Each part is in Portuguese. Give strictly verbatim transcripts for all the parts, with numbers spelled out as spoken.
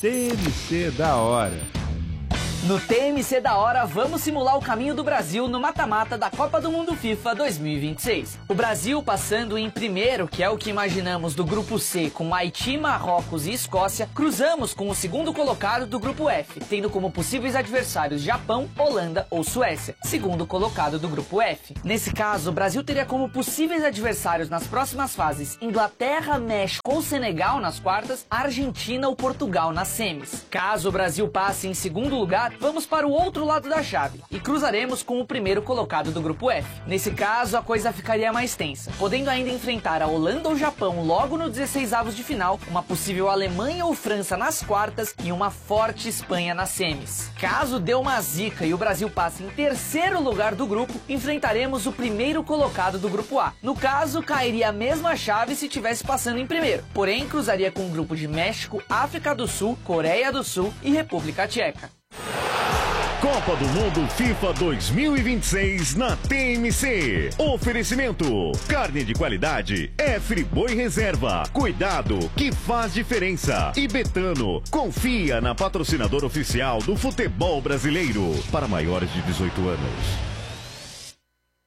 T M C da hora. No T M C da hora, vamos simular o caminho do Brasil no mata-mata da Copa do Mundo FIFA dois mil e vinte e seis. O Brasil passando em primeiro, que é o que imaginamos do grupo C, com Haiti, Marrocos e Escócia, cruzamos com o segundo colocado do grupo F, tendo como possíveis adversários Japão, Holanda ou Suécia, segundo colocado do grupo F. Nesse caso, o Brasil teria como possíveis adversários nas próximas fases Inglaterra, México ou Senegal nas quartas, Argentina ou Portugal nas semis. Caso o Brasil passe em segundo lugar, vamos para o outro lado da chave e cruzaremos com o primeiro colocado do grupo F. Nesse caso, a coisa ficaria mais tensa, podendo ainda enfrentar a Holanda ou Japão logo no dezesseis avos de final, uma possível Alemanha ou França nas quartas e uma forte Espanha nas semis. Caso dê uma zica e o Brasil passe em terceiro lugar do grupo, enfrentaremos o primeiro colocado do grupo A. No caso, cairia a mesma chave se tivesse passando em primeiro, porém cruzaria com o grupo de México, África do Sul, Coreia do Sul e República Tcheca. Copa do Mundo FIFA dois mil e vinte e seis na T M C. Oferecimento: carne de qualidade é Friboi Reserva. Cuidado que faz diferença. E Betano, confia na patrocinadora oficial do futebol brasileiro. Para maiores de dezoito anos.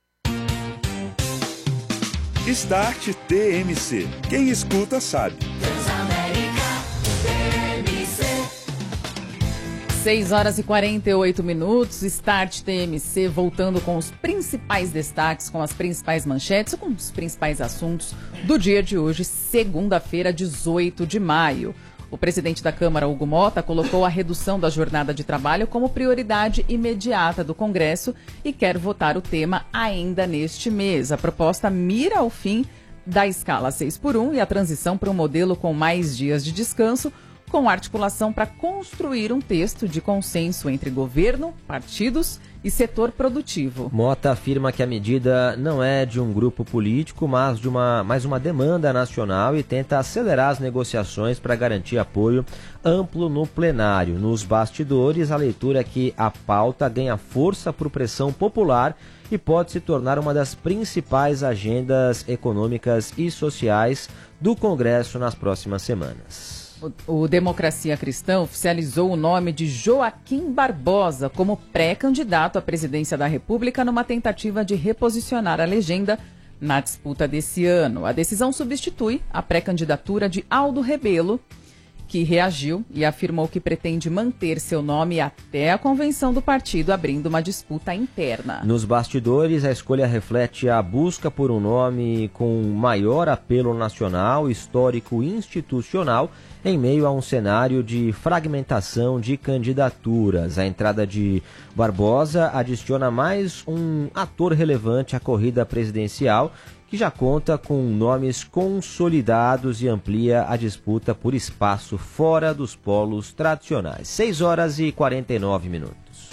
Start T M C. Quem escuta sabe. seis horas e quarenta e oito minutos, Start T M C voltando com os principais destaques, com as principais manchetes, com os principais assuntos do dia de hoje, segunda-feira, dezoito de maio. O presidente da Câmara, Hugo Mota, colocou a redução da jornada de trabalho como prioridade imediata do Congresso e quer votar o tema ainda neste mês. A proposta mira ao fim da escala seis por um e a transição para um modelo com mais dias de descanso, com articulação para construir um texto de consenso entre governo, partidos e setor produtivo. Mota afirma que a medida não é de um grupo político, mas de uma, mais uma demanda nacional e tenta acelerar as negociações para garantir apoio amplo no plenário. Nos bastidores, a leitura é que a pauta ganha força por pressão popular e pode se tornar uma das principais agendas econômicas e sociais do Congresso nas próximas semanas. O Democracia Cristã oficializou o nome de Joaquim Barbosa como pré-candidato à presidência da República numa tentativa de reposicionar a legenda na disputa desse ano. A decisão substitui a pré-candidatura de Aldo Rebelo, que reagiu e afirmou que pretende manter seu nome até a convenção do partido, abrindo uma disputa interna. Nos bastidores, a escolha reflete a busca por um nome com maior apelo nacional, histórico e institucional, em meio a um cenário de fragmentação de candidaturas. A entrada de Barbosa adiciona mais um ator relevante à corrida presidencial, que já conta com nomes consolidados e amplia a disputa por espaço fora dos polos tradicionais. seis horas e quarenta e nove minutos.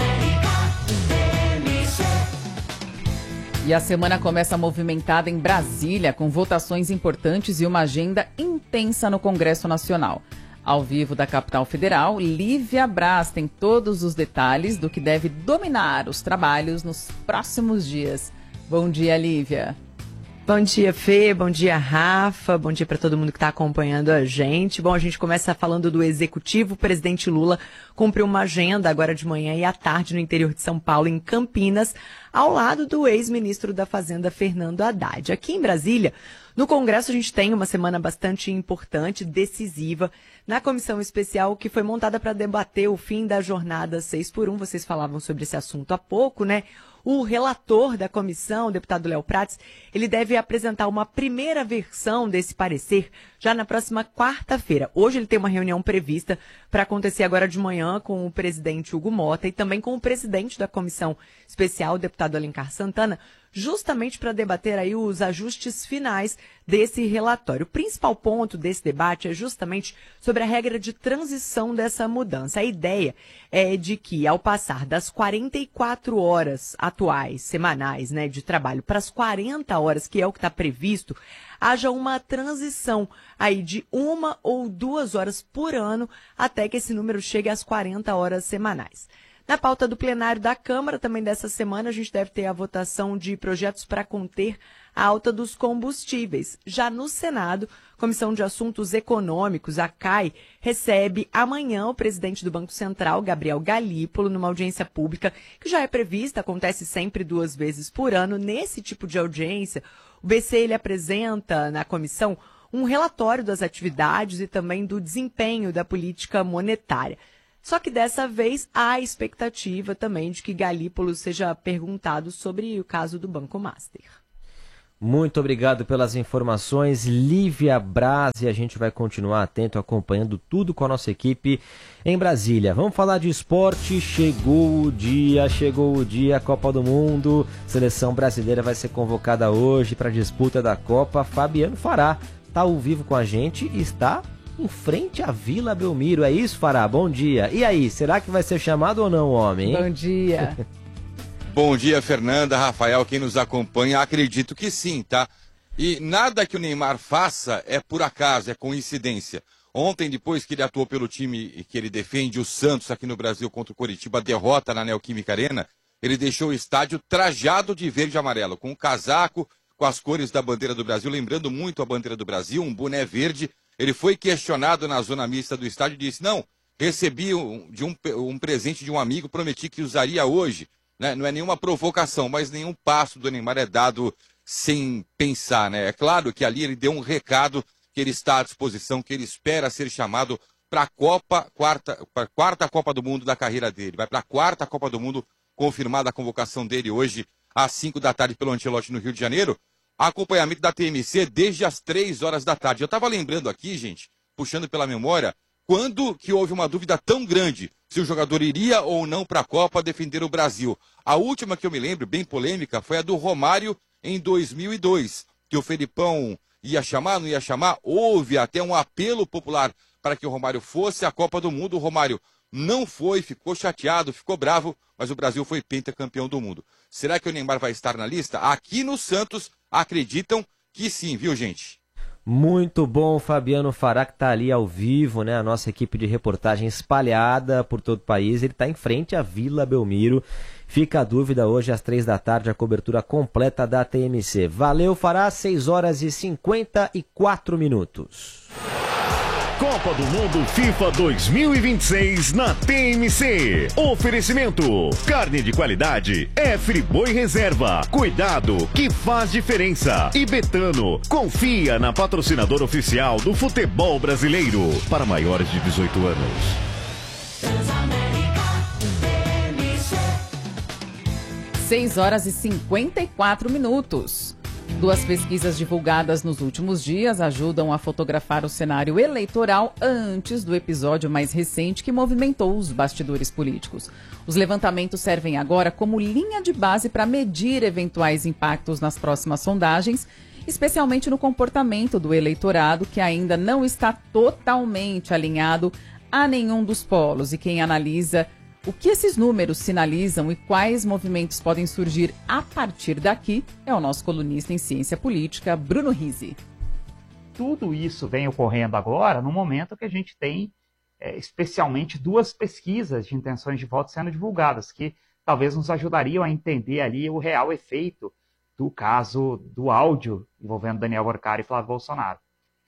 E a semana começa movimentada em Brasília, com votações importantes e uma agenda intensa no Congresso Nacional. Ao vivo da capital federal, Lívia Braz tem todos os detalhes do que deve dominar os trabalhos nos próximos dias. Bom dia, Lívia. Bom dia, Fê. Bom dia, Rafa. Bom dia para todo mundo que está acompanhando a gente. Bom, a gente começa falando do Executivo. O presidente Lula cumpriu uma agenda agora de manhã e à tarde no interior de São Paulo, em Campinas, ao lado do ex-ministro da Fazenda, Fernando Haddad. Aqui em Brasília, no Congresso, a gente tem uma semana bastante importante, decisiva, na comissão especial que foi montada para debater o fim da jornada seis por um. Vocês falavam sobre esse assunto há pouco, né? O relator da comissão, o deputado Léo Prates, ele deve apresentar uma primeira versão desse parecer já na próxima quarta-feira. Hoje ele tem uma reunião prevista para acontecer agora de manhã com o presidente Hugo Mota e também com o presidente da comissão especial, o deputado Alencar Santana, justamente para debater aí os ajustes finais desse relatório. O principal ponto desse debate é justamente sobre a regra de transição dessa mudança. A ideia é de que, ao passar das quarenta e quatro horas atuais, semanais, né, de trabalho, para as quarenta horas, que é o que está previsto, haja uma transição aí de uma ou duas horas por ano até que esse número chegue às quarenta horas semanais. Na pauta do plenário da Câmara, também dessa semana, a gente deve ter a votação de projetos para conter a alta dos combustíveis. Já no Senado, a Comissão de Assuntos Econômicos, a C A I, recebe amanhã o presidente do Banco Central, Gabriel Galípolo, numa audiência pública que já é prevista, acontece sempre duas vezes por ano. Nesse tipo de audiência, o B C ele apresenta na comissão um relatório das atividades e também do desempenho da política monetária. Só que dessa vez há a expectativa também de que Galípolo seja perguntado sobre o caso do Banco Master. Muito obrigado pelas informações, Lívia Braz, e a gente vai continuar atento, acompanhando tudo com a nossa equipe em Brasília. Vamos falar de esporte, chegou o dia, chegou o dia, Copa do Mundo, seleção brasileira vai ser convocada hoje para a disputa da Copa. Fabiano Fará está ao vivo com a gente e está em frente à Vila Belmiro, é isso, Fará? Bom dia. E aí, será que vai ser chamado ou não, homem? Hein? Bom dia. Bom dia, Fernanda, Rafael, quem nos acompanha, acredito que sim, tá? E nada que o Neymar faça é por acaso, é coincidência. Ontem, depois que ele atuou pelo time que ele defende, o Santos, aqui no Brasil, contra o Coritiba, derrota na Neoquímica Arena, ele deixou o estádio trajado de verde e amarelo, com um casaco, com as cores da bandeira do Brasil, lembrando muito a bandeira do Brasil, um boné verde. Ele foi questionado na zona mista do estádio e disse, não, recebi um, de um, um presente de um amigo, prometi que usaria hoje. Né? Não é nenhuma provocação, mas nenhum passo do Neymar é dado sem pensar. Né? É claro que ali ele deu um recado que ele está à disposição, que ele espera ser chamado para a Copa, quarta, pra quarta Copa do Mundo da carreira dele. Vai para a quarta Copa do Mundo, confirmada a convocação dele hoje, às cinco da tarde, pelo Ancelotti, no Rio de Janeiro. Acompanhamento da T M C desde as três horas da tarde. Eu estava lembrando aqui, gente, puxando pela memória, quando que houve uma dúvida tão grande se o jogador iria ou não para a Copa defender o Brasil. A última que eu me lembro, bem polêmica, foi a do Romário em dois mil e dois, que o Felipão ia chamar, não ia chamar. Houve até um apelo popular para que o Romário fosse à Copa do Mundo. O Romário não foi, ficou chateado, ficou bravo, mas o Brasil foi pentacampeão do mundo. Será que o Neymar vai estar na lista? Aqui no Santos, acreditam que sim, viu, gente? Muito bom, Fabiano Fará, que está ali ao vivo, né? A nossa equipe de reportagem espalhada por todo o país. Ele está em frente à Vila Belmiro. Fica a dúvida, hoje às três da tarde, a cobertura completa da T M C. Valeu, Fará, seis horas e cinquenta e quatro minutos. Copa do Mundo FIFA dois mil e vinte e seis na T M C. Oferecimento: carne de qualidade é Friboi Reserva. Cuidado que faz diferença. E Betano, confia na patrocinadora oficial do futebol brasileiro. Para maiores de dezoito anos. seis horas e cinquenta e quatro minutos. Duas pesquisas divulgadas nos últimos dias ajudam a fotografar o cenário eleitoral antes do episódio mais recente que movimentou os bastidores políticos. Os levantamentos servem agora como linha de base para medir eventuais impactos nas próximas sondagens, especialmente no comportamento do eleitorado, que ainda não está totalmente alinhado a nenhum dos polos. E quem analisa o que esses números sinalizam e quais movimentos podem surgir a partir daqui é o nosso colunista em ciência política, Bruno Rizzi. Tudo isso vem ocorrendo agora no momento que a gente tem, é, especialmente, duas pesquisas de intenções de voto sendo divulgadas, que talvez nos ajudariam a entender ali o real efeito do caso do áudio envolvendo Daniel Arcari e Flávio Bolsonaro.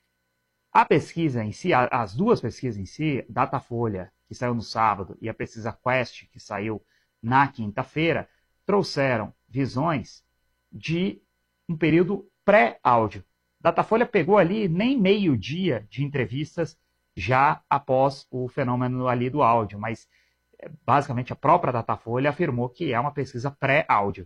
A pesquisa em si, as duas pesquisas em si, Datafolha, que saiu no sábado, e a pesquisa Quest, que saiu na quinta-feira, trouxeram visões de um período pré-áudio. Datafolha pegou ali nem meio dia de entrevistas já após o fenômeno ali do áudio, mas basicamente a própria Datafolha afirmou que é uma pesquisa pré-áudio.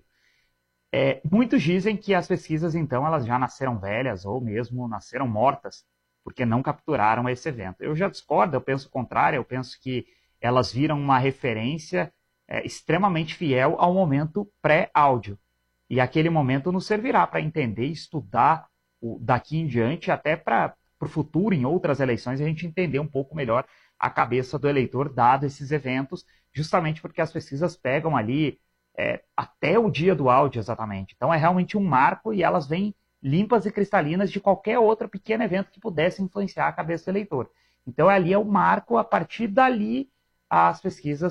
É, muitos dizem que as pesquisas, então, elas já nasceram velhas ou mesmo nasceram mortas, porque não capturaram esse evento. Eu já discordo, eu penso o contrário, eu penso que elas viram uma referência é, extremamente fiel ao momento pré-áudio. E aquele momento nos servirá para entender e estudar o, daqui em diante, até para o futuro, em outras eleições, a gente entender um pouco melhor a cabeça do eleitor, dado esses eventos, justamente porque as pesquisas pegam ali é, até o dia do áudio, exatamente. Então é realmente um marco e elas vêm limpas e cristalinas de qualquer outro pequeno evento que pudesse influenciar a cabeça do eleitor. Então ali é o marco, a partir dali as pesquisas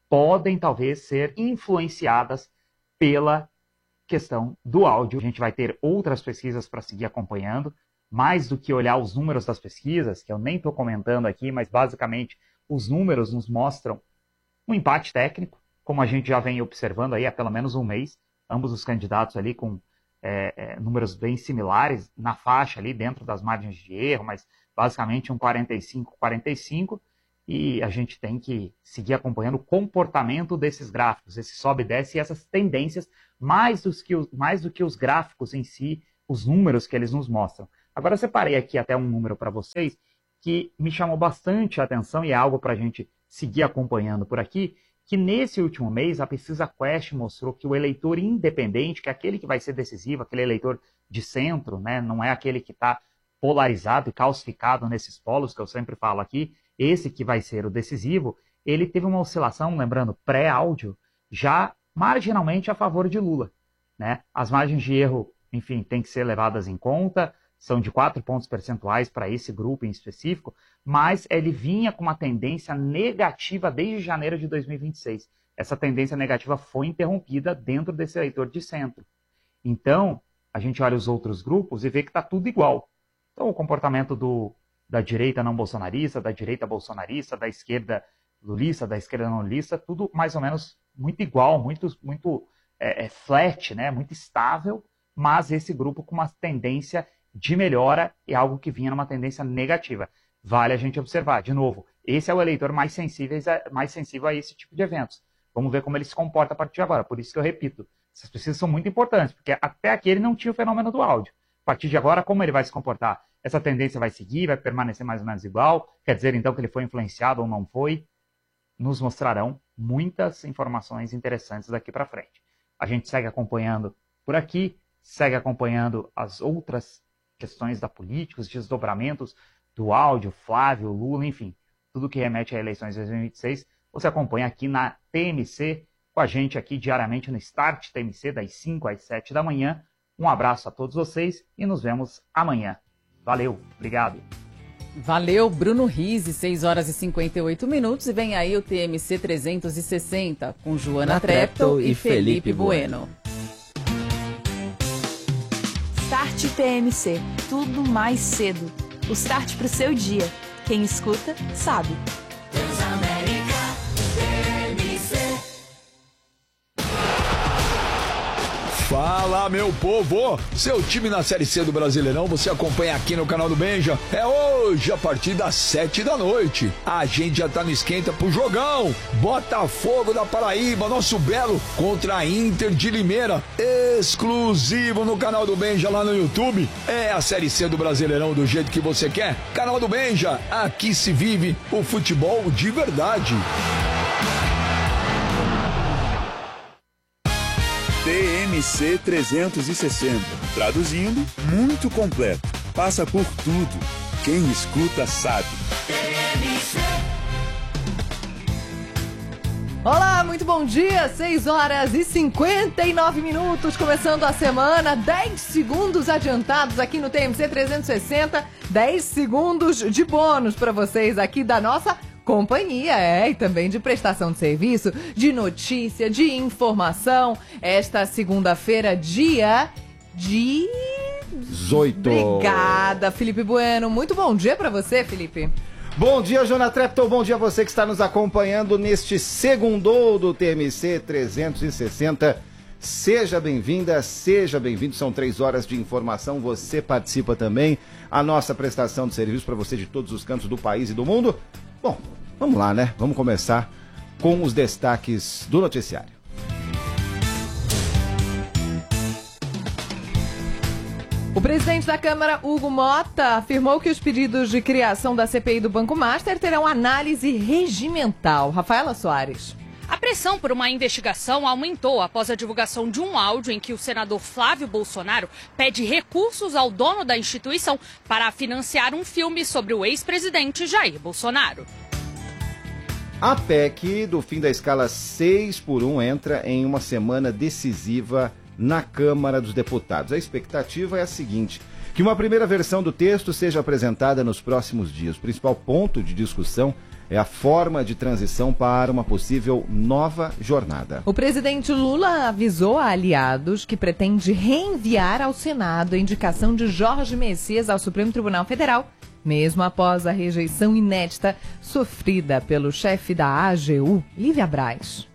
podem talvez ser influenciadas pela questão do áudio. A gente vai ter outras pesquisas para seguir acompanhando, mais do que olhar os números das pesquisas, que eu nem estou comentando aqui, mas basicamente os números nos mostram um empate técnico, como a gente já vem observando aí há pelo menos um mês, ambos os candidatos ali com é, é, números bem similares, na faixa ali, dentro das margens de erro, mas basicamente um quarenta e cinco a quarenta e cinco, e a gente tem que seguir acompanhando o comportamento desses gráficos, esse sobe e desce e essas tendências, mais, dos que, mais do que os gráficos em si, os números que eles nos mostram. Agora eu separei aqui até um número para vocês que me chamou bastante a atenção e é algo para a gente seguir acompanhando por aqui, que nesse último mês a pesquisa Quest mostrou que o eleitor independente, que é aquele que vai ser decisivo, aquele eleitor de centro, né, não é aquele que está polarizado e calcificado nesses polos que eu sempre falo aqui, esse que vai ser o decisivo, ele teve uma oscilação, lembrando, pré-áudio, já marginalmente a favor de Lula, né? As margens de erro, enfim, têm que ser levadas em conta, são de quatro pontos percentuais para esse grupo em específico, mas ele vinha com uma tendência negativa desde janeiro de dois mil e vinte e seis. Essa tendência negativa foi interrompida dentro desse eleitor de centro. Então, a gente olha os outros grupos e vê que está tudo igual. Então, o comportamento do, da direita não bolsonarista, da direita bolsonarista, da esquerda lulista, da esquerda não lulista, tudo mais ou menos muito igual, muito, muito é, é, flat, né? Muito estável, mas esse grupo com uma tendência de melhora é algo que vinha numa tendência negativa. Vale a gente observar. De novo, esse é o eleitor mais sensível, mais sensível a esse tipo de eventos. Vamos ver como ele se comporta a partir de agora. Por isso que eu repito, essas pesquisas são muito importantes, porque até aqui ele não tinha o fenômeno do áudio. A partir de agora, como ele vai se comportar? Essa tendência vai seguir, vai permanecer mais ou menos igual? Quer dizer, então, que ele foi influenciado ou não foi? Nos mostrarão muitas informações interessantes daqui para frente. A gente segue acompanhando por aqui, segue acompanhando as outras questões da política, os desdobramentos do áudio, Flávio, Lula, enfim, tudo que remete a eleições de dois mil e vinte e seis, você acompanha aqui na T M C, com a gente aqui diariamente no Start T M C, das cinco às sete da manhã. Um abraço a todos vocês e nos vemos amanhã. Valeu, obrigado. Valeu, Bruno Rizzi, seis horas e cinquenta e oito minutos, e vem aí o T M C trezentos e sessenta, com Joana Treptow e Felipe Bueno. Start T M C, tudo mais cedo. O start pro seu dia. Quem escuta, sabe. Transamérica T M C. Fala, meu povo! Seu time na Série C do Brasileirão você acompanha aqui no canal do Benja. É hoje, a partir das sete da noite. A gente já tá no esquenta pro jogão. Botafogo da Paraíba, nosso belo, contra a Inter de Limeira. Exclusivo no canal do Benja lá no YouTube. É a Série C do Brasileirão do jeito que você quer. Canal do Benja, aqui se vive o futebol de verdade. T M C trezentos e sessenta. Traduzindo, muito completo. Passa por tudo. Quem escuta sabe. Olá, muito bom dia, seis horas e cinquenta e nove minutos, começando a semana, dez segundos adiantados aqui no T M C trezentos e sessenta, dez segundos de bônus para vocês aqui da nossa companhia, é, e também de prestação de serviço, de notícia, de informação. Esta segunda-feira, dia de... dezoito. Obrigada, Felipe Bueno. Muito bom dia para você, Felipe. Bom dia, Joana Treptow. Bom dia a você que está nos acompanhando neste segundo do T M C trezentos e sessenta. Seja bem-vinda, seja bem-vindo. São três horas de informação. Você participa também. A nossa prestação de serviço para você de todos os cantos do país e do mundo. Bom, vamos lá, né? Vamos começar com os destaques do noticiário. O presidente da Câmara, Hugo Mota, afirmou que os pedidos de criação da C P I do Banco Master terão análise regimental. Rafaela Soares. A pressão por uma investigação aumentou após a divulgação de um áudio em que o senador Flávio Bolsonaro pede recursos ao dono da instituição para financiar um filme sobre o ex-presidente Jair Bolsonaro. A P E C do fim da escala seis por um entra em uma semana decisiva na Câmara dos Deputados. A expectativa é a seguinte, que uma primeira versão do texto seja apresentada nos próximos dias. O principal ponto de discussão é a forma de transição para uma possível nova jornada. O presidente Lula avisou a aliados que pretende reenviar ao Senado a indicação de Jorge Messias ao Supremo Tribunal Federal, mesmo após a rejeição inédita sofrida pelo chefe da A G U, Lívia Braz.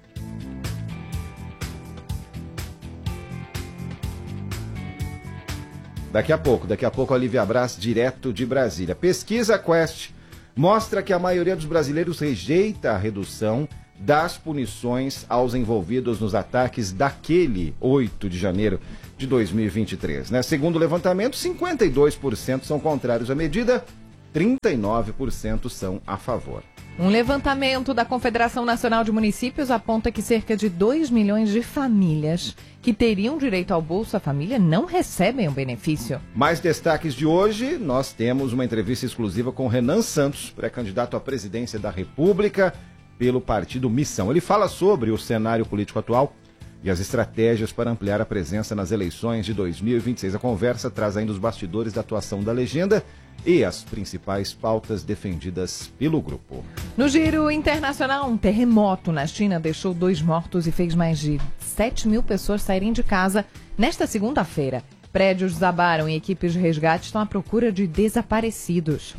Daqui a pouco, daqui a pouco a Lívia Braz, direto de Brasília. Pesquisa Quest mostra que a maioria dos brasileiros rejeita a redução das punições aos envolvidos nos ataques daquele oito de janeiro de dois mil e vinte e três. Né? Segundo o levantamento, cinquenta e dois por cento são contrários à medida, trinta e nove por cento são a favor. Um levantamento da Confederação Nacional de Municípios aponta que cerca de dois milhões de famílias que teriam direito ao Bolsa Família não recebem o benefício. Mais destaques de hoje, nós temos uma entrevista exclusiva com Renan Santos, pré-candidato à presidência da República pelo partido Missão. Ele fala sobre o cenário político atual e as estratégias para ampliar a presença nas eleições de dois mil e vinte e seis. A conversa traz ainda os bastidores da atuação da legenda e as principais pautas defendidas pelo grupo. No giro internacional, um terremoto na China deixou dois mortos e fez mais de sete mil pessoas saírem de casa nesta segunda-feira. Prédios desabaram e equipes de resgate estão à procura de desaparecidos.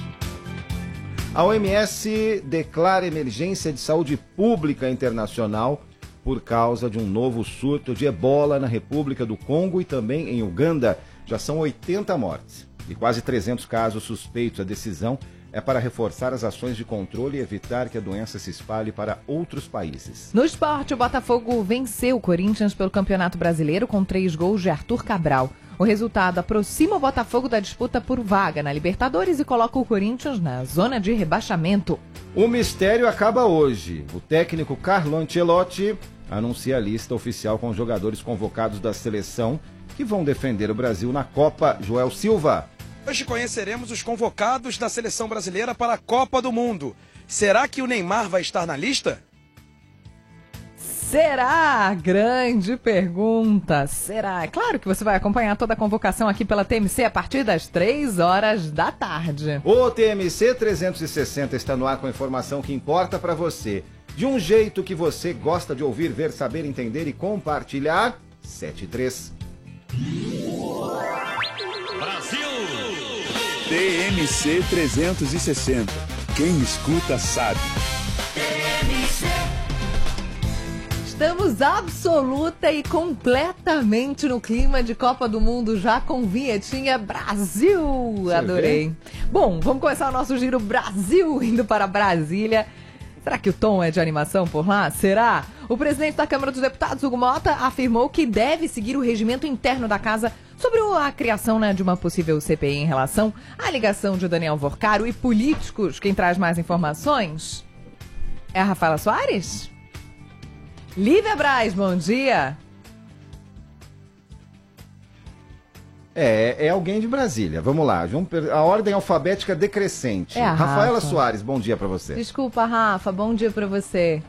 A O M S declara emergência de saúde pública internacional por causa de um novo surto de ebola na República do Congo e também em Uganda. Já são oitenta mortes e quase trezentos casos suspeitos. A decisão é para reforçar as ações de controle e evitar que a doença se espalhe para outros países. No esporte, o Botafogo venceu o Corinthians pelo Campeonato Brasileiro com três gols de Arthur Cabral. O resultado aproxima o Botafogo da disputa por vaga na Libertadores e coloca o Corinthians na zona de rebaixamento. O mistério acaba hoje. O técnico Carlo Ancelotti anuncia a lista oficial com os jogadores convocados da seleção que vão defender o Brasil na Copa. Joel Silva. Hoje conheceremos os convocados da seleção brasileira para a Copa do Mundo. Será que o Neymar vai estar na lista? Será? Grande pergunta. Será? É claro que você vai acompanhar toda a convocação aqui pela T M C a partir das três horas da tarde. O T M C trezentos e sessenta está no ar com a informação que importa para você. De um jeito que você gosta de ouvir, ver, saber, entender e compartilhar. sete e três. Brasil! T M C trezentos e sessenta. Quem escuta sabe. Estamos absoluta e completamente no clima de Copa do Mundo, já com vinhetinha Brasil. Você adorei. Vê? Bom, vamos começar o nosso giro Brasil, indo para Brasília. Será que o tom é de animação por lá? Será? O presidente da Câmara dos Deputados, Hugo Mota, afirmou que deve seguir o regimento interno da casa sobre a criação, né, de uma possível C P I em relação à ligação de Daniel Vorcaro e políticos. Quem traz mais informações é a Rafaela Soares? Lívia Braz, bom dia. É, é alguém de Brasília. Vamos lá. A ordem alfabética decrescente. É a Rafaela Rafa. Soares, bom dia pra você. Desculpa, Rafa. Bom dia pra você.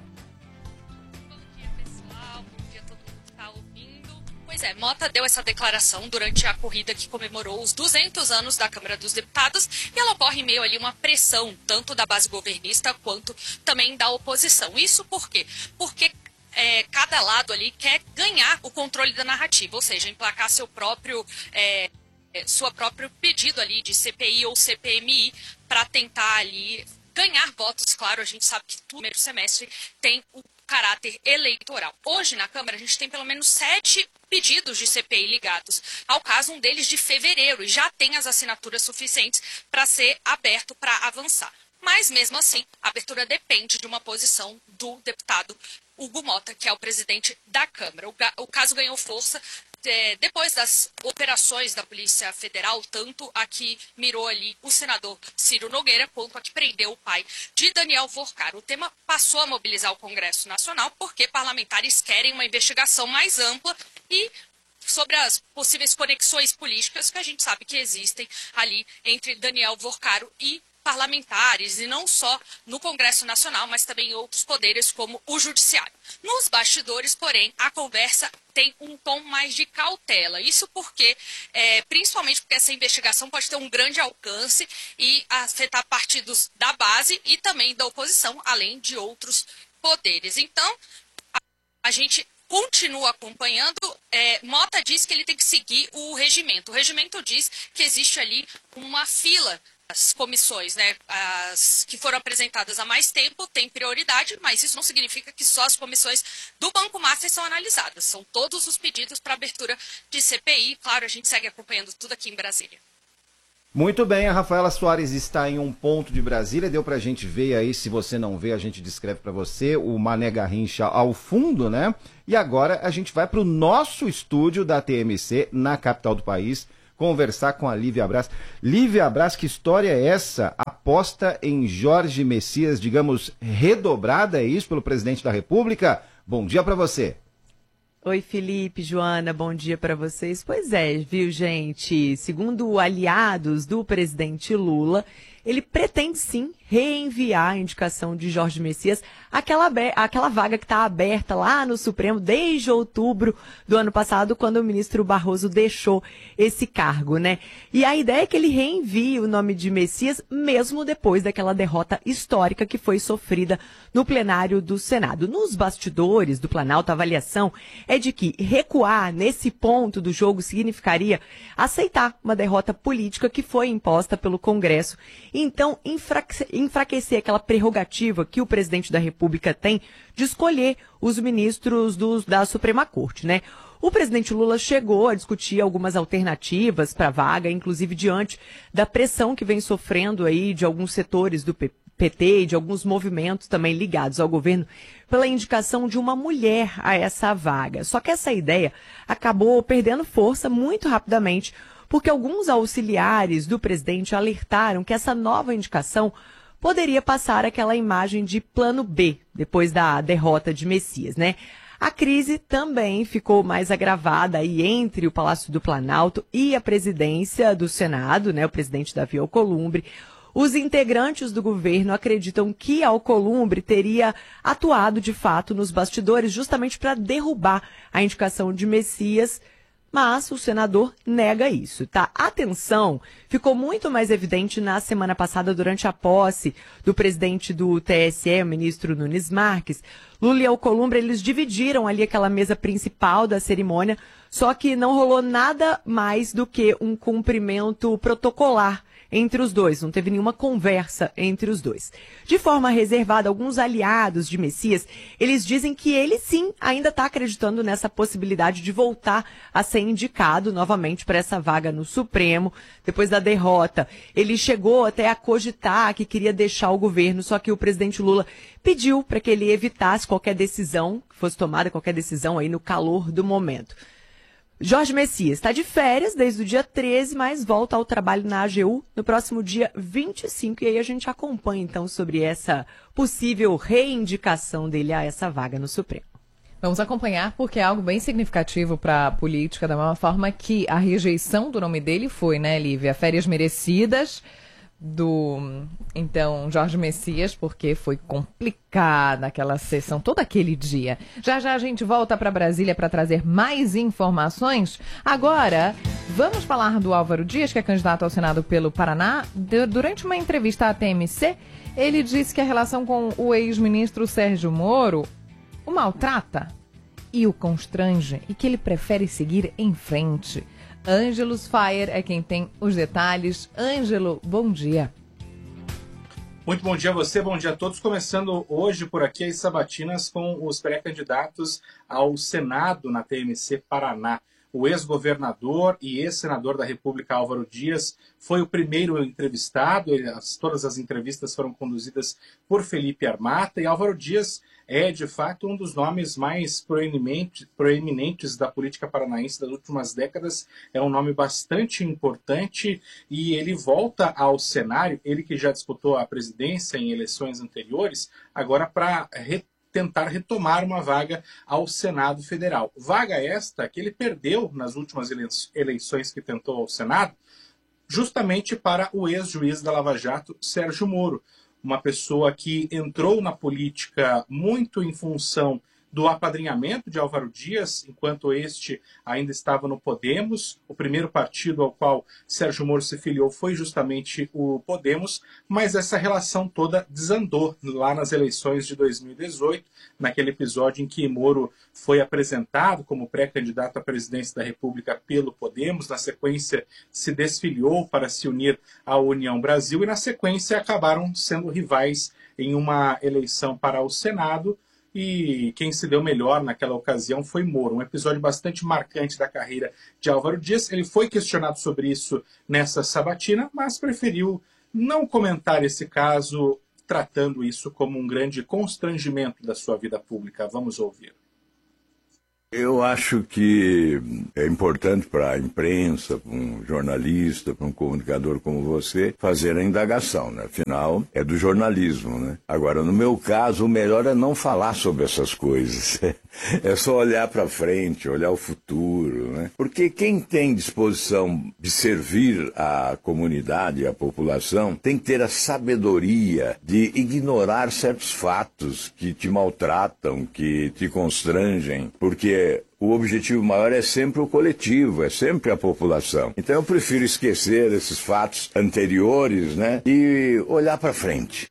Pois é, Mota deu essa declaração durante a corrida que comemorou os duzentos anos da Câmara dos Deputados e ela ocorre em meio ali uma pressão tanto da base governista quanto também da oposição. Isso por quê? Porque é, cada lado ali quer ganhar o controle da narrativa, ou seja, emplacar seu próprio, é, sua próprio pedido ali de C P I ou C P M I para tentar ali ganhar votos. Claro, a gente sabe que o primeiro semestre tem o caráter eleitoral. Hoje, na Câmara, a gente tem pelo menos sete pedidos de C P I ligados ao caso, um deles de fevereiro, e já tem as assinaturas suficientes para ser aberto para avançar. Mas, mesmo assim, a abertura depende de uma posição do deputado Hugo Mota, que é o presidente da Câmara. O, o caso ganhou força é, depois das operações da Polícia Federal, tanto a que mirou ali o senador Ciro Nogueira, quanto a que prendeu o pai de Daniel Vorcaro. O tema passou a mobilizar o Congresso Nacional porque parlamentares querem uma investigação mais ampla e sobre as possíveis conexões políticas que a gente sabe que existem ali entre Daniel Vorcaro e parlamentares, e não só no Congresso Nacional, mas também em outros poderes, como o Judiciário. Nos bastidores, porém, a conversa tem um tom mais de cautela. Isso porque, é, principalmente porque essa investigação pode ter um grande alcance e afetar partidos da base e também da oposição, além de outros poderes. Então, a, a gente continua acompanhando. É, Mota diz que ele tem que seguir o regimento. O regimento diz que existe ali uma fila. As comissões, né, as que foram apresentadas há mais tempo têm prioridade, mas isso não significa que só as comissões do Banco Master são analisadas. São todos os pedidos para abertura de C P I. Claro, a gente segue acompanhando tudo aqui em Brasília. Muito bem, a Rafaela Soares está em um ponto de Brasília, deu pra gente ver aí, se você não vê, a gente descreve para você, o Mané Garrincha ao fundo, né? E agora a gente vai pro nosso estúdio da T M C, na capital do país, conversar com a Lívia Braz. Lívia Braz, que história é essa? Aposta em Jorge Messias, digamos, redobrada, é isso, pelo presidente da República? Bom dia para você. Oi, Felipe, Joana, bom dia para vocês. Pois é, viu, gente? Segundo aliados do presidente Lula, ele pretende sim reenviar a indicação de Jorge Messias, aquela, aquela vaga que está aberta lá no Supremo desde outubro do ano passado, quando o ministro Barroso deixou esse cargo, né? E a ideia é que ele reenvie o nome de Messias, mesmo depois daquela derrota histórica que foi sofrida no plenário do Senado. Nos bastidores do Planalto, a avaliação é de que recuar nesse ponto do jogo significaria aceitar uma derrota política que foi imposta pelo Congresso. Então, enfraquecer aquela prerrogativa que o presidente da República tem de escolher os ministros do, da Suprema Corte, né? O presidente Lula chegou a discutir algumas alternativas para a vaga, inclusive diante da pressão que vem sofrendo aí de alguns setores do P T e de alguns movimentos também ligados ao governo pela indicação de uma mulher a essa vaga. Só que essa ideia acabou perdendo força muito rapidamente, porque alguns auxiliares do presidente alertaram que essa nova indicação poderia passar aquela imagem de plano B, depois da derrota de Messias, né? A crise também ficou mais agravada aí entre o Palácio do Planalto e a presidência do Senado, né? O presidente Davi Alcolumbre. Os integrantes do governo acreditam que Alcolumbre teria atuado de fato nos bastidores justamente para derrubar a indicação de Messias, mas o senador nega isso, tá? A tensão ficou muito mais evidente na semana passada durante a posse do presidente do T S E, o ministro Nunes Marques. Lula e Alcolumbre, eles dividiram ali aquela mesa principal da cerimônia, só que não rolou nada mais do que um cumprimento protocolar entre os dois, não teve nenhuma conversa entre os dois. De forma reservada, alguns aliados de Messias, eles dizem que ele sim ainda está acreditando nessa possibilidade de voltar a ser indicado novamente para essa vaga no Supremo, depois da derrota. Ele chegou até a cogitar que queria deixar o governo, só que o presidente Lula pediu para que ele evitasse qualquer decisão, que fosse tomada qualquer decisão aí no calor do momento. Jorge Messias está de férias desde o dia treze, mas volta ao trabalho na A G U no próximo dia vinte e cinco. E aí a gente acompanha, então, sobre essa possível reivindicação dele a essa vaga no Supremo. Vamos acompanhar, porque é algo bem significativo para a política, da mesma forma que a rejeição do nome dele foi, né, Lívia? Férias merecidas do, então, Jorge Messias, porque foi complicada aquela sessão, todo aquele dia. Já já a gente volta para Brasília para trazer mais informações. Agora, vamos falar do Álvaro Dias, que é candidato ao Senado pelo Paraná. Durante uma entrevista à T M C, ele disse que a relação com o ex-ministro Sérgio Moro o maltrata e o constrange, e que ele prefere seguir em frente. Ângelos Fire é quem tem os detalhes. Ângelo, bom dia. Muito bom dia a você, bom dia a todos. Começando hoje por aqui as sabatinas com os pré-candidatos ao Senado na T M C Paraná. O ex-governador e ex-senador da República, Álvaro Dias, foi o primeiro entrevistado. Todas as entrevistas foram conduzidas por Felipe Armata, e Álvaro Dias é, de fato, um dos nomes mais proeminentes, proeminentes da política paranaense das últimas décadas. É um nome bastante importante e ele volta ao cenário, ele que já disputou a presidência em eleições anteriores, agora para re- tentar retomar uma vaga ao Senado Federal. Vaga esta que ele perdeu nas últimas eleições que tentou ao Senado, justamente para o ex-juiz da Lava Jato, Sérgio Moro, uma pessoa que entrou na política muito em função do apadrinhamento de Álvaro Dias, enquanto este ainda estava no Podemos. O primeiro partido ao qual Sérgio Moro se filiou foi justamente o Podemos, mas essa relação toda desandou lá nas eleições de dois mil e dezoito, naquele episódio em que Moro foi apresentado como pré-candidato à presidência da República pelo Podemos, na sequência se desfiliou para se unir à União Brasil e na sequência acabaram sendo rivais em uma eleição para o Senado, e quem se deu melhor naquela ocasião foi Moro. Um episódio bastante marcante da carreira de Álvaro Dias. Ele foi questionado sobre isso nessa sabatina, mas preferiu não comentar esse caso, tratando isso como um grande constrangimento da sua vida pública. Vamos ouvir. Eu acho que é importante para a imprensa, para um jornalista, para um comunicador como você, fazer a indagação, né? Afinal, é do jornalismo, né? Agora, no meu caso, o melhor é não falar sobre essas coisas. É só olhar para frente, olhar o futuro, né? Porque quem tem disposição de servir a comunidade, a população, tem que ter a sabedoria de ignorar certos fatos que te maltratam, que te constrangem, porque o objetivo maior é sempre o coletivo, é sempre a população. Então eu prefiro esquecer esses fatos anteriores, né, e olhar para frente.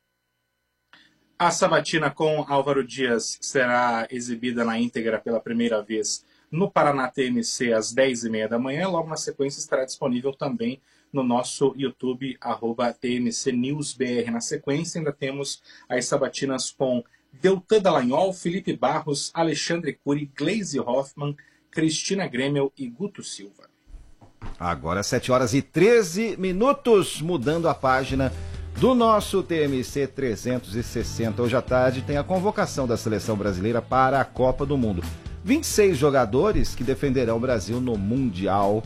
A sabatina com Álvaro Dias será exibida na íntegra pela primeira vez no Paraná T M C às dez e meia da manhã. Logo na sequência estará disponível também no nosso YouTube, arroba T M C News B R. Na sequência ainda temos as sabatinas com Deltan Dallagnol, Felipe Barros, Alexandre Cury, Gleisi Hoffmann, Cristina Grêmio e Guto Silva. Agora sete horas e treze minutos, mudando a página do nosso T M C trezentos e sessenta. Hoje à tarde tem a convocação da seleção brasileira para a Copa do Mundo. vinte e seis jogadores que defenderão o Brasil no Mundial.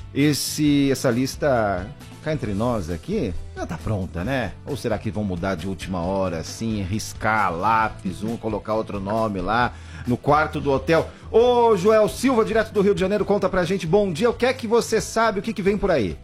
Esse, essa lista, cá entre nós aqui, já tá pronta, né? Ou será que vão mudar de última hora, assim, riscar lápis, um, colocar outro nome lá no quarto do hotel? Ô, Joel Silva, direto do Rio de Janeiro, conta pra gente. Bom dia, o que é que você sabe, o que, que vem por aí?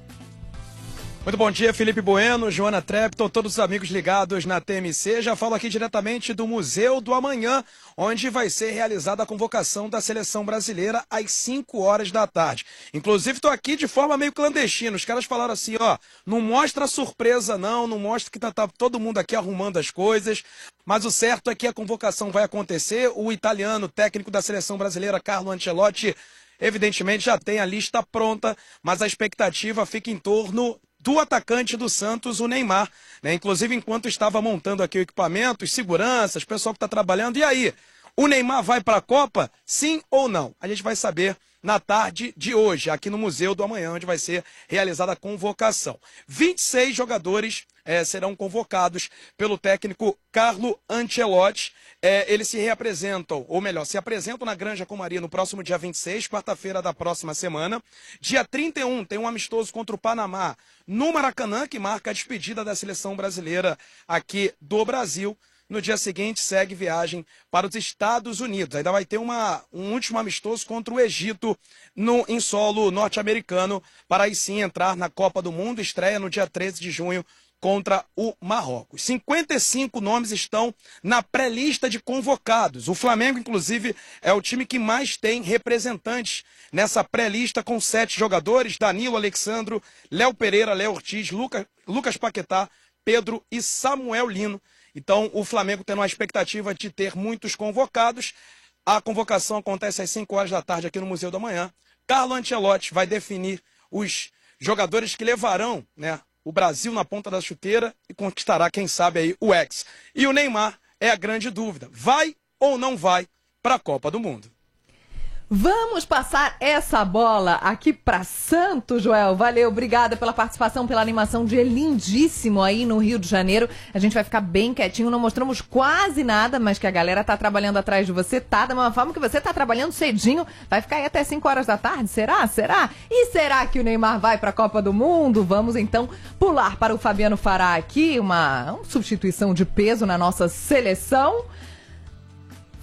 Muito bom dia, Felipe Bueno, Joana Trepton, todos os amigos ligados na T M C. Já falo aqui diretamente do Museu do Amanhã, onde vai ser realizada a convocação da seleção brasileira às cinco horas da tarde. Inclusive, estou aqui de forma meio clandestina. Os caras falaram assim, ó, não mostra surpresa não, não mostra que tá, tá todo mundo aqui arrumando as coisas. Mas o certo é que a convocação vai acontecer. O italiano, técnico da seleção brasileira, Carlo Ancelotti, evidentemente já tem a lista pronta, mas a expectativa fica em torno do atacante do Santos, o Neymar, né? Inclusive, enquanto estava montando aqui o equipamento, os seguranças, o pessoal que está trabalhando, e aí? O Neymar vai para a Copa? Sim ou não? A gente vai saber na tarde de hoje, aqui no Museu do Amanhã, onde vai ser realizada a convocação. vinte e seis jogadores é, serão convocados pelo técnico Carlo Ancelotti. É, eles se reapresentam, ou melhor, se apresentam na Granja Comaria no próximo dia vinte e seis, quarta-feira da próxima semana. Dia trinta e um tem um amistoso contra o Panamá no Maracanã, que marca a despedida da seleção brasileira aqui do Brasil. No dia seguinte, segue viagem para os Estados Unidos. Ainda vai ter uma, um último amistoso contra o Egito no, em solo norte-americano, para aí sim entrar na Copa do Mundo. Estreia no dia treze de junho contra o Marrocos. cinquenta e cinco nomes estão na pré-lista de convocados. O Flamengo, inclusive, é o time que mais tem representantes nessa pré-lista, com sete jogadores: Danilo, Alexandro, Léo Pereira, Léo Ortiz, Luca, Lucas Paquetá, Pedro e Samuel Lino. Então, o Flamengo tendo uma expectativa de ter muitos convocados. A convocação acontece às cinco horas da tarde aqui no Museu do Amanhã. Carlo Ancelotti vai definir os jogadores que levarão, né, o Brasil na ponta da chuteira e conquistará, quem sabe, aí o Hexa. E o Neymar é a grande dúvida. Vai ou não vai para a Copa do Mundo? Vamos passar essa bola aqui para Santos, Joel. Valeu, obrigada pela participação, pela animação, dia lindíssimo aí no Rio de Janeiro. A gente vai ficar bem quietinho, não mostramos quase nada, mas que a galera tá trabalhando atrás de você, tá? Da mesma forma que você tá trabalhando cedinho, vai ficar aí até cinco horas da tarde, será? Será? E será que o Neymar vai para a Copa do Mundo? Vamos então pular para o Fabiano Fará aqui, uma, uma substituição de peso na nossa seleção.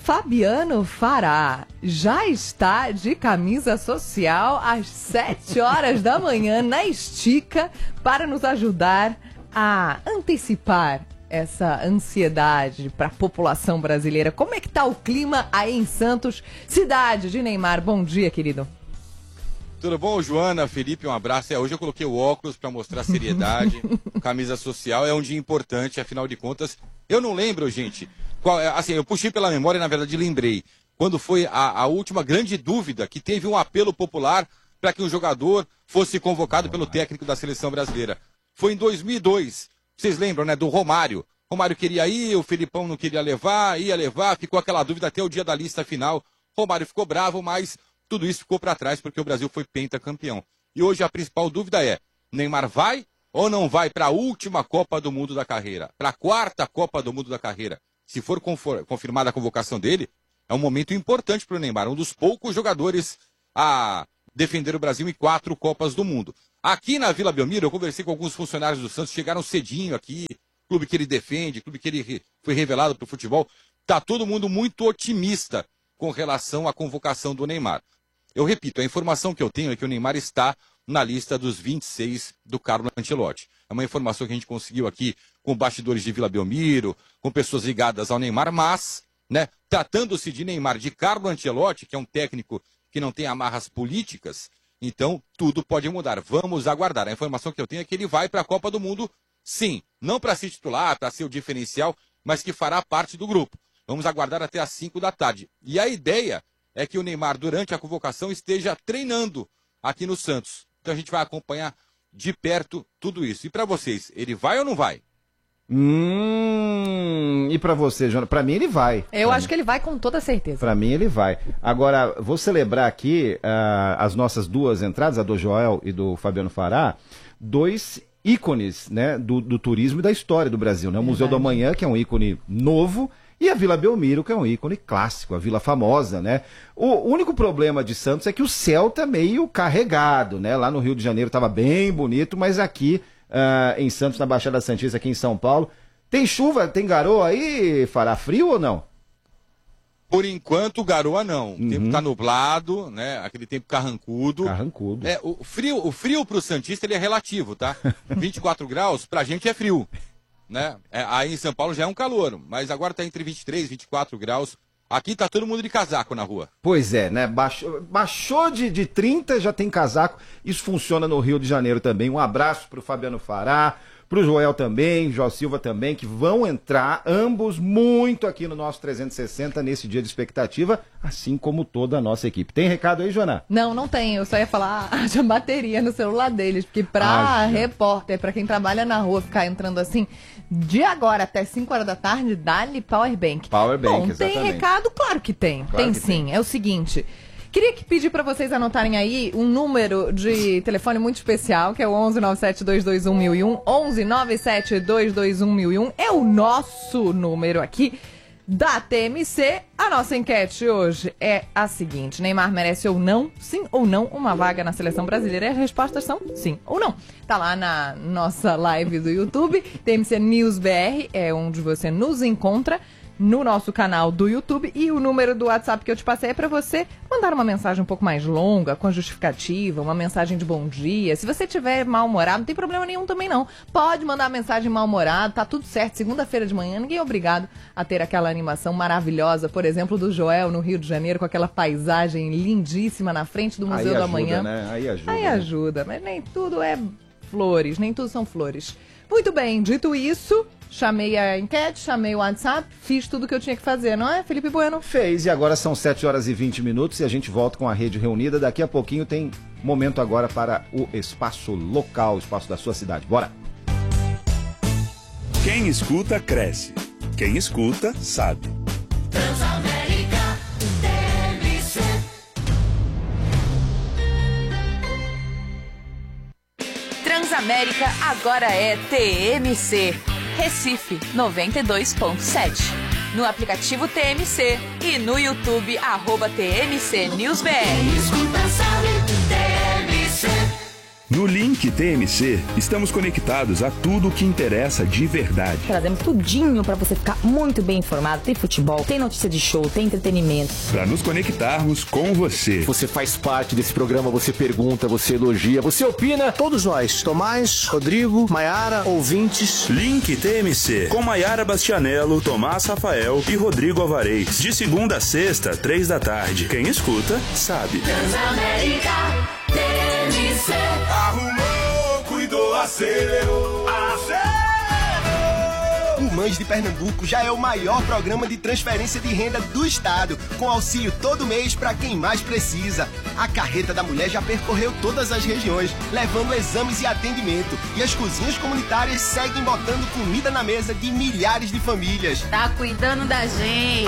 Fabiano Fará já está de camisa social às sete horas da manhã na Estica para nos ajudar a antecipar essa ansiedade para a população brasileira. Como é que tá o clima aí em Santos, cidade de Neymar? Bom dia, querido. Tudo bom, Joana, Felipe, um abraço. É, hoje eu coloquei o óculos para mostrar seriedade. Camisa social é um dia importante, afinal de contas. Eu não lembro, gente. Qual, assim, eu puxei pela memória e, na verdade, lembrei. Quando foi a, a última grande dúvida, que teve um apelo popular para que um jogador fosse convocado pelo técnico da seleção brasileira. Foi em dois mil e dois. Vocês lembram, né? Do Romário. Romário queria ir, o Felipão não queria levar, ia levar, ficou aquela dúvida até o dia da lista final. Romário ficou bravo, mas tudo isso ficou para trás porque o Brasil foi pentacampeão. E hoje a principal dúvida é: Neymar vai ou não vai para a última Copa do Mundo da carreira? Para a quarta Copa do Mundo da carreira? Se for confirmada a convocação dele, é um momento importante para o Neymar, um dos poucos jogadores a defender o Brasil em quatro Copas do Mundo. Aqui na Vila Belmiro, eu conversei com alguns funcionários do Santos, chegaram cedinho aqui, clube que ele defende, clube que ele foi revelado para o futebol. Está todo mundo muito otimista com relação à convocação do Neymar. Eu repito, a informação que eu tenho é que o Neymar está na lista dos vinte e seis do Carlo Ancelotti. É uma informação que a gente conseguiu aqui com bastidores de Vila Belmiro, com pessoas ligadas ao Neymar, mas, né, tratando-se de Neymar, de Carlo Ancelotti, que é um técnico que não tem amarras políticas, então tudo pode mudar. Vamos aguardar. A informação que eu tenho é que ele vai para a Copa do Mundo, sim, não para se titular, para ser o diferencial, mas que fará parte do grupo. Vamos aguardar até às cinco da tarde. E a ideia é que o Neymar, durante a convocação, esteja treinando aqui no Santos. Então a gente vai acompanhar de perto tudo isso. E para vocês, ele vai ou não vai? Hum, e para você, Joana? Para mim ele vai. Eu pra acho mim. que ele vai com toda certeza. Para mim ele vai. Agora, vou celebrar aqui uh, as nossas duas entradas, a do Joel e do Fabiano Fará, dois ícones, né, do, do turismo e da história do Brasil, né? O Museu do Amanhã, que é um ícone novo, e a Vila Belmiro, que é um ícone clássico, a vila famosa, né? O único problema de Santos é que o céu tá meio carregado, né? Lá no Rio de Janeiro estava bem bonito, mas aqui uh, em Santos, na Baixada Santista, aqui em São Paulo, tem chuva, tem garoa aí? Fará frio ou não? Por enquanto, garoa não. O uhum. tempo tá nublado, né? Aquele tempo carrancudo. Carrancudo. É, o frio, o frio pro Santista, ele é relativo, tá? vinte e quatro graus, pra gente é frio. Né? É, aí em São Paulo já é um calor, mas agora está entre vinte e três e vinte e quatro graus. Aqui tá todo mundo de casaco na rua. Pois é, né? Baixou, baixou de, de trinta, já tem casaco. Isso funciona no Rio de Janeiro também. Um abraço pro Fabiano Fará, pro Joel também, Jó Silva também, que vão entrar ambos muito aqui no nosso trezentos e sessenta nesse dia de expectativa, assim como toda a nossa equipe. Tem recado aí, Joana? Não, não tem. Eu só ia falar, haja bateria no celular deles, porque pra haja. repórter, pra quem trabalha na rua, ficar entrando assim, de agora até cinco horas da tarde, dá-lhe powerbank. Powerbank, Bom, exatamente. Tem recado? Claro que tem. Claro tem que sim. tem. É o seguinte... Queria que pedir para vocês anotarem aí um número de telefone muito especial, que é o onze nove sete dois dois um mil e um, onze nove sete dois dois um mil e um, é o nosso número aqui da T M C. A nossa enquete hoje é a seguinte: Neymar merece ou não, sim ou não, uma vaga na seleção brasileira? E as respostas são sim ou não. Tá lá na nossa live do YouTube, T M C News B R, é onde você nos encontra, no nosso canal do YouTube, e o número do WhatsApp que eu te passei é para você mandar uma mensagem um pouco mais longa, com a justificativa, uma mensagem de bom dia. Se você tiver mal-humorado, não tem problema nenhum também não. Pode mandar mensagem mal-humorado, tá tudo certo. Segunda-feira de manhã, ninguém é obrigado a ter aquela animação maravilhosa, por exemplo, do Joel no Rio de Janeiro, com aquela paisagem lindíssima na frente do Museu Aí do ajuda, Amanhã. Né? Aí ajuda. Aí né? ajuda, mas nem tudo é flores, nem tudo são flores. Muito bem, dito isso, chamei a enquete, chamei o WhatsApp, fiz tudo que eu tinha que fazer, não é, Felipe Bueno? Fez, e agora são sete horas e vinte minutos e a gente volta com a rede reunida. Daqui a pouquinho tem momento agora para o espaço local, o espaço da sua cidade. Bora! Quem escuta, cresce. Quem escuta, sabe. Transamérica T M C. Transamérica agora é T M C. Recife noventa e dois ponto sete. No aplicativo T M C e no YouTube, arroba T M C News B R. Quem escuta sabe, T M C. No Link T M C, estamos conectados a tudo o que interessa de verdade. Trazemos tudinho para você ficar muito bem informado. Tem futebol, tem notícia de show, tem entretenimento. Para nos conectarmos com você. Você faz parte desse programa, você pergunta, você elogia, você opina. Todos nós, Tomás, Rodrigo, Maiara, ouvintes. Link T M C, com Maiara Bastianello, Tomás Rafael e Rodrigo Alvarez. De segunda a sexta, três da tarde. Quem escuta, sabe. Transamérica T M C. Arrumou, cuidou, acelerou, acelerou. O Mães de Pernambuco já é o maior programa de transferência de renda do estado, com auxílio todo mês para quem mais precisa. A Carreta da Mulher já percorreu todas as regiões, levando exames e atendimento. E as cozinhas comunitárias seguem botando comida na mesa de milhares de famílias. Tá cuidando da gente.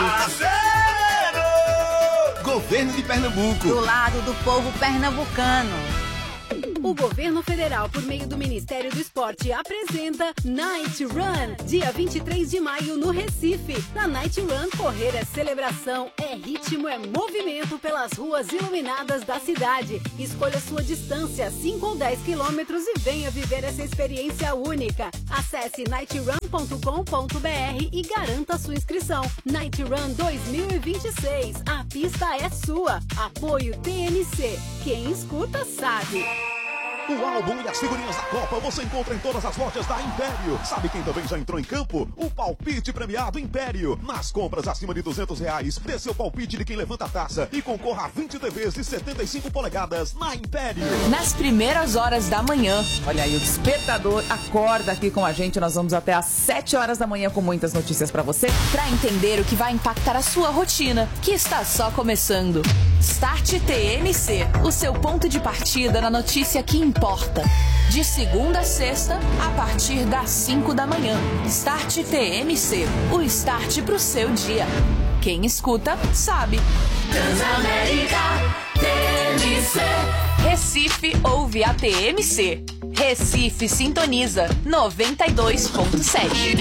Acelerou! Governo de Pernambuco. Do lado do povo pernambucano. O governo federal, por meio do Ministério do Esporte, apresenta Night Run, dia vinte e três de maio no Recife. Na Night Run, correr é celebração, é ritmo, é movimento pelas ruas iluminadas da cidade. Escolha sua distância, cinco ou dez quilômetros, e venha viver essa experiência única. Acesse night run ponto com ponto b r e garanta sua inscrição. Night Run dois mil e vinte e seis, a pista é sua. Apoio T N C, quem escuta sabe. O álbum e as figurinhas da Copa você encontra em todas as lojas da Império. Sabe quem também já entrou em campo? O palpite premiado Império. Nas compras acima de duzentos reais, dê seu palpite de quem levanta a taça e concorra a vinte T Vs de setenta e cinco polegadas na Império. Nas primeiras horas da manhã. Olha aí, o despertador acorda aqui com a gente. Nós vamos até às sete horas da manhã com muitas notícias pra você. Pra entender o que vai impactar a sua rotina, que está só começando. Start T M C, o seu ponto de partida na notícia que importa. De segunda a sexta, a partir das cinco da manhã. Start T M C, o start pro seu dia. Quem escuta, sabe. Transamérica T M C. Recife ouve a T M C. Recife sintoniza noventa e dois ponto sete.